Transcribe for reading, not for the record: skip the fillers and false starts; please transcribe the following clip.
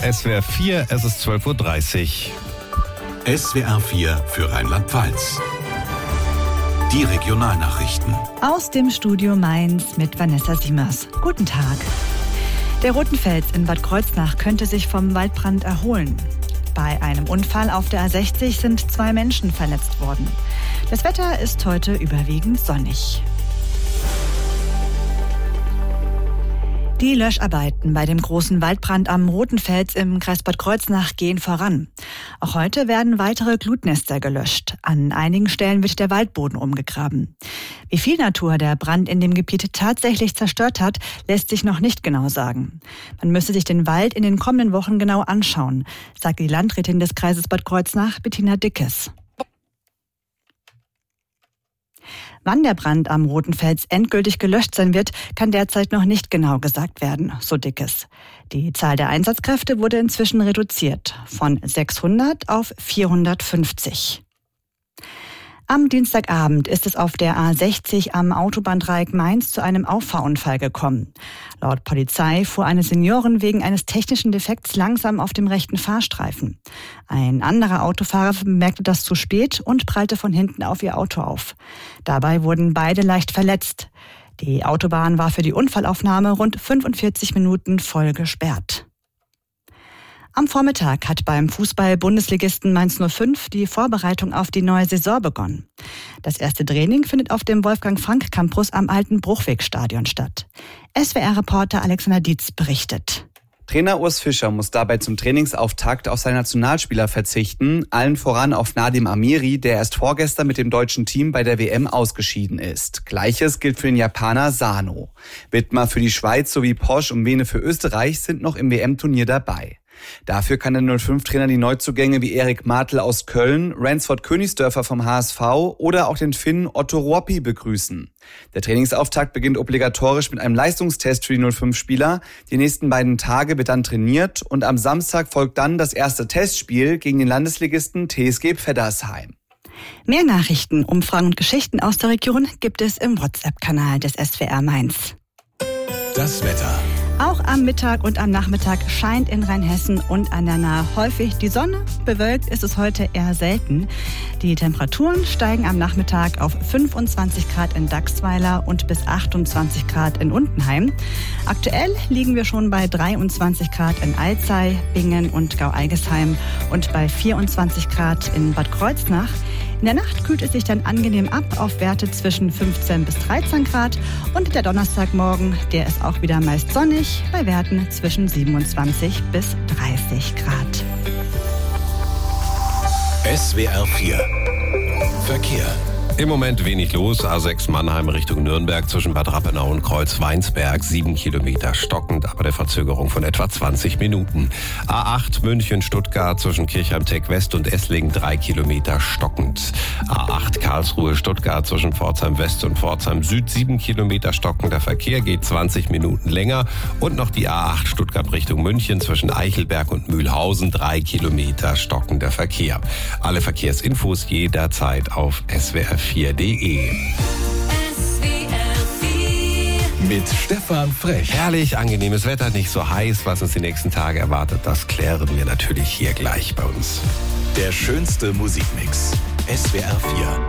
SWR 4, es ist 12.30 Uhr. SWR 4 für Rheinland-Pfalz. Die Regionalnachrichten. Aus dem Studio Mainz mit Vanessa Siemers. Guten Tag. Der Rotenfels in Bad Kreuznach könnte sich vom Waldbrand erholen. Bei einem Unfall auf der A60 sind 2 Menschen verletzt worden. Das Wetter ist heute überwiegend sonnig. Die Löscharbeiten bei dem großen Waldbrand am Rotenfels im Kreis Bad Kreuznach gehen voran. Auch heute werden weitere Glutnester gelöscht. An einigen Stellen wird der Waldboden umgegraben. Wie viel Natur der Brand in dem Gebiet tatsächlich zerstört hat, lässt sich noch nicht genau sagen. Man müsse sich den Wald in den kommenden Wochen genau anschauen, sagt die Landrätin des Kreises Bad Kreuznach, Bettina Dickes. Wann der Brand am Rotenfels endgültig gelöscht sein wird, kann derzeit noch nicht genau gesagt werden, so Dickes. Die Zahl der Einsatzkräfte wurde inzwischen reduziert, von 600 auf 450. Am Dienstagabend ist es auf der A60 am Autobahndreieck Mainz zu einem Auffahrunfall gekommen. Laut Polizei fuhr eine Seniorin wegen eines technischen Defekts langsam auf dem rechten Fahrstreifen. Ein anderer Autofahrer bemerkte das zu spät und prallte von hinten auf ihr Auto auf. Dabei wurden beide leicht verletzt. Die Autobahn war für die Unfallaufnahme rund 45 Minuten voll gesperrt. Am Vormittag hat beim Fußball-Bundesligisten Mainz 05 die Vorbereitung auf die neue Saison begonnen. Das erste Training findet auf dem Wolfgang-Frank-Campus am alten Bruchwegstadion statt. SWR-Reporter Alexander Dietz berichtet. Trainer Urs Fischer muss dabei zum Trainingsauftakt auf seine Nationalspieler verzichten, allen voran auf Nadim Amiri, der erst vorgestern mit dem deutschen Team bei der WM ausgeschieden ist. Gleiches gilt für den Japaner Sano. Wittmer für die Schweiz sowie Posch und Mene für Österreich sind noch im WM-Turnier dabei. Dafür kann der 05-Trainer die Neuzugänge wie Erik Martl aus Köln, Ransford Königsdörfer vom HSV oder auch den Finnen Otto Ruoppi begrüßen. Der Trainingsauftakt beginnt obligatorisch mit einem Leistungstest für die 05-Spieler. Die nächsten beiden Tage wird dann trainiert und am Samstag folgt dann das erste Testspiel gegen den Landesligisten TSG Pfeddersheim. Mehr Nachrichten, Umfragen und Geschichten aus der Region gibt es im WhatsApp-Kanal des SWR Mainz. Das Wetter. Auch am Mittag und am Nachmittag scheint in Rheinhessen und an der Nahe häufig die Sonne. Bewölkt ist es heute eher selten. Die Temperaturen steigen am Nachmittag auf 25 Grad in Dachsweiler und bis 28 Grad in Untenheim. Aktuell liegen wir schon bei 23 Grad in Alzey, Bingen und Gau-Algesheim und bei 24 Grad in Bad Kreuznach. In der Nacht kühlt es sich dann angenehm ab auf Werte zwischen 15 bis 13 Grad. Und der Donnerstagmorgen, der ist auch wieder meist sonnig, bei Werten zwischen 27 bis 30 Grad. SWR 4 Verkehr. Im Moment wenig los. A6 Mannheim Richtung Nürnberg zwischen Bad Rappenau und Kreuzweinsberg. 7 Kilometer stockend, aber der Verzögerung von etwa 20 Minuten. A8 München-Stuttgart zwischen Kirchheim-Tech-West und Esslingen 3 Kilometer stockend. A8 Karlsruhe-Stuttgart zwischen Pforzheim-West und Pforzheim-Süd 7 Kilometer stockender Verkehr, geht 20 Minuten länger. Und noch die A8 Stuttgart Richtung München zwischen Eichelberg und Mühlhausen 3 Kilometer stockender Verkehr. Alle Verkehrsinfos jederzeit auf swr4.de. Mit Stefan Frech. Herrlich, angenehmes Wetter, nicht so heiß. Was uns die nächsten Tage erwartet, das klären wir natürlich hier gleich bei uns. Der schönste Musikmix. SWR 4.